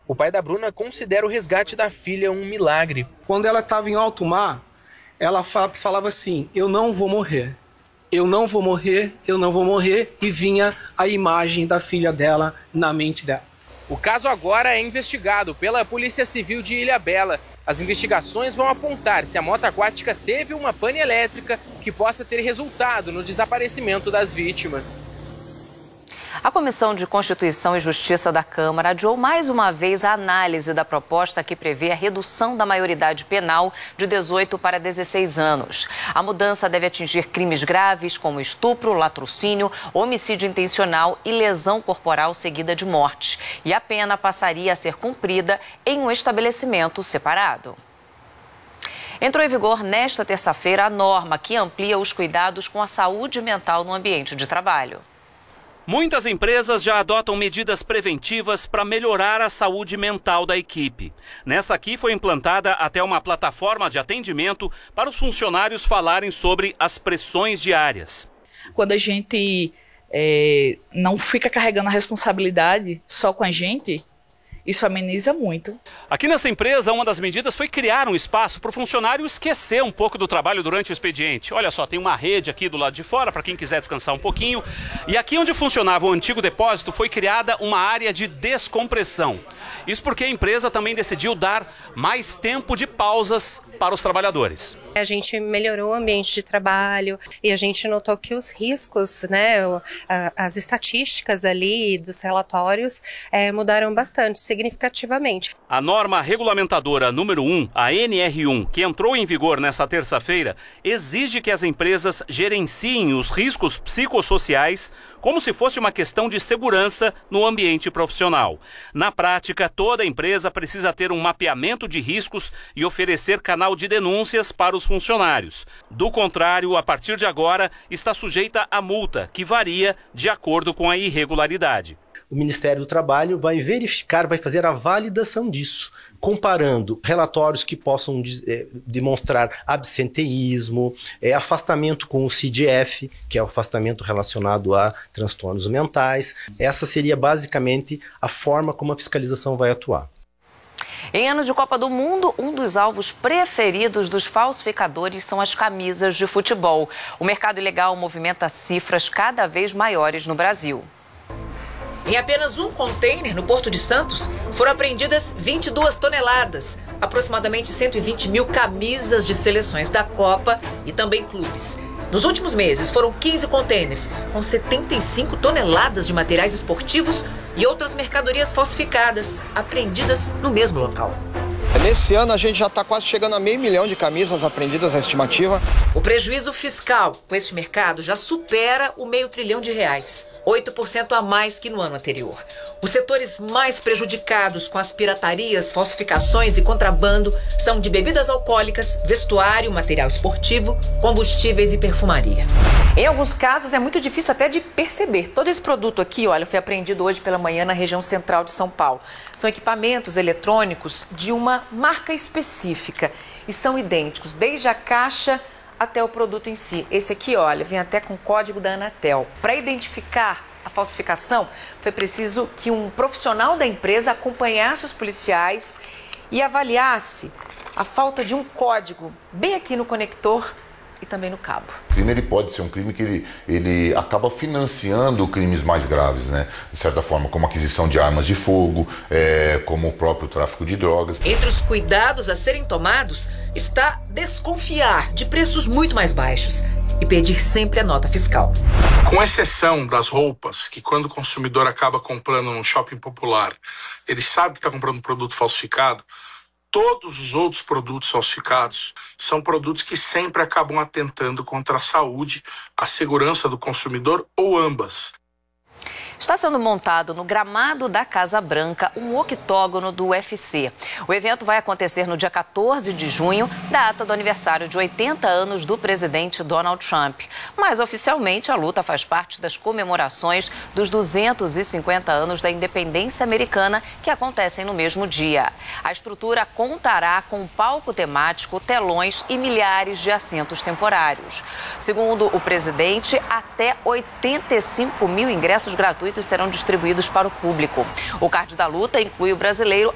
O pai da Bruna considera o resgate da filha um milagre. Quando ela estava em alto mar, ela falava assim: eu não vou morrer, eu não vou morrer, eu não vou morrer, e vinha a imagem da filha dela na mente dela. O caso agora é investigado pela Polícia Civil de Ilhabela. As investigações vão apontar se a moto aquática teve uma pane elétrica que possa ter resultado no desaparecimento das vítimas. A Comissão de Constituição e Justiça da Câmara adiou mais uma vez a análise da proposta que prevê a redução da maioridade penal de 18 para 16 anos. A mudança deve atingir crimes graves como estupro, latrocínio, homicídio intencional e lesão corporal seguida de morte. E a pena passaria a ser cumprida em um estabelecimento separado. Entrou em vigor nesta terça-feira a norma que amplia os cuidados com a saúde mental no ambiente de trabalho. Muitas empresas já adotam medidas preventivas para melhorar a saúde mental da equipe. Nessa aqui foi implantada até uma plataforma de atendimento para os funcionários falarem sobre as pressões diárias. Quando a gente não fica carregando a responsabilidade só com a gente, isso ameniza muito. Aqui nessa empresa, uma das medidas foi criar um espaço para o funcionário esquecer um pouco do trabalho durante o expediente. Olha só, tem uma rede aqui do lado de fora para quem quiser descansar um pouquinho. E aqui onde funcionava o antigo depósito foi criada uma área de descompressão. Isso porque a empresa também decidiu dar mais tempo de pausas para os trabalhadores. A gente melhorou o ambiente de trabalho e a gente notou que os riscos, as estatísticas ali dos relatórios mudaram bastante, significativamente. A norma regulamentadora número 1, a NR1, que entrou em vigor nesta terça-feira, exige que as empresas gerenciem os riscos psicossociais como se fosse uma questão de segurança no ambiente profissional. Na prática, toda empresa precisa ter um mapeamento de riscos e oferecer canal de denúncias para os funcionários. Do contrário, a partir de agora, está sujeita a multa, que varia de acordo com a irregularidade. O Ministério do Trabalho vai verificar, vai fazer a validação disso, comparando relatórios que possam demonstrar absenteísmo, afastamento com o CDF, que é o afastamento relacionado a transtornos mentais. Essa seria basicamente a forma como a fiscalização vai atuar. Em ano de Copa do Mundo, um dos alvos preferidos dos falsificadores são as camisas de futebol. O mercado ilegal movimenta cifras cada vez maiores no Brasil. Em apenas um container no Porto de Santos, foram apreendidas 22 toneladas, aproximadamente 120 mil camisas de seleções da Copa e também clubes. Nos últimos meses, foram 15 containers, com 75 toneladas de materiais esportivos e outras mercadorias falsificadas, apreendidas no mesmo local. Nesse ano, a gente já está quase chegando a 500 mil de camisas apreendidas, a estimativa. O prejuízo fiscal com esse mercado já supera o R$500 bilhão, 8% a mais que no ano anterior. Os setores mais prejudicados com as piratarias, falsificações e contrabando são de bebidas alcoólicas, vestuário, material esportivo, combustíveis e perfumaria. Em alguns casos é muito difícil até de perceber. Todo esse produto aqui, olha, foi apreendido hoje pela manhã na região central de São Paulo. São equipamentos eletrônicos de uma marca específica e são idênticos, desde a caixa até o produto em si. Esse aqui, olha, vem até com o código da Anatel. Para identificar a falsificação, foi preciso que um profissional da empresa acompanhasse os policiais e avaliasse a falta de um código bem aqui no conector e também no cabo. O crime ele pode ser um crime que ele acaba financiando crimes mais graves, né? De certa forma, como aquisição de armas de fogo, como o próprio tráfico de drogas. Entre os cuidados a serem tomados está desconfiar de preços muito mais baixos e pedir sempre a nota fiscal. Com exceção das roupas, que quando o consumidor acaba comprando num shopping popular, ele sabe que está comprando um produto falsificado, todos os outros produtos falsificados são produtos que sempre acabam atentando contra a saúde, a segurança do consumidor ou ambas. Está sendo montado no gramado da Casa Branca um octógono do UFC. O evento vai acontecer no dia 14 de junho, data do aniversário de 80 anos do presidente Donald Trump. Mas oficialmente a luta faz parte das comemorações dos 250 anos da independência americana que acontecem no mesmo dia. A estrutura contará com um palco temático, telões e milhares de assentos temporários. Segundo o presidente, até 85 mil ingressos gratuitos serão distribuídos para o público. O card da luta inclui o brasileiro